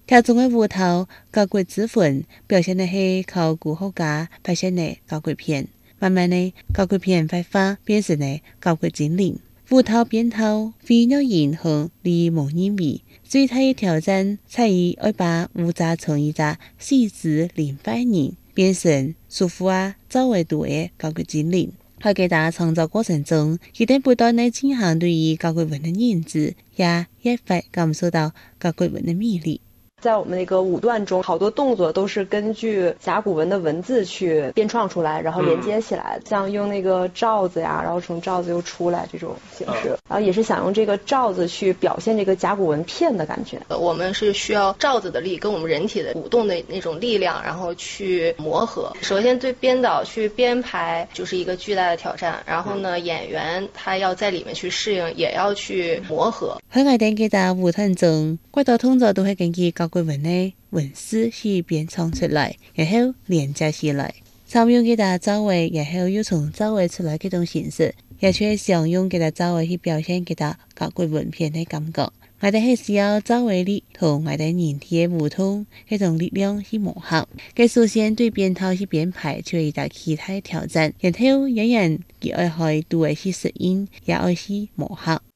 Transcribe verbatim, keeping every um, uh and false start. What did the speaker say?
跳中的舞蹈交关之分，表现的是考古学家拍摄的交关片，慢慢的交关片发发变成了交关精灵。舞蹈编套非常严和李蒙人味，最大的挑战在于要把舞者从一个细致灵摆人变成舒服啊周围多的交关精灵。在给大家创作过程中，一定不断的进行对于交关文的认知，也越发感受到交关文的魅力。 在我们那个舞段中，好多动作都是根据甲骨文的文字去编创出来，然后连接起来，嗯、像用那个罩子呀，然后从罩子又出来这种形式，然后也是想用这个罩子去表现这个甲骨文片的感觉。 我们是需要罩子的力跟我们人体的舞动的那种力量，然后去磨合。首先对编导去编排就是一个巨大的挑战，然后呢，演员他要在里面去适应，也要去磨合。 喺我哋嘅舞团中，好多动作都係根據甲骨文嘅文字去編創出來，然後連接起來。常用佢哋周圍，然後又從周圍出來嗰種形式，也卻常用佢哋周圍去表現佢哋甲骨文片嘅感覺。我哋係需要周圍力同我哋人體嘅互通嗰種力量去磨合。佢首先對編套去編排就係一個其他挑戰，然後演員佢愛去對去適應，也愛去磨合。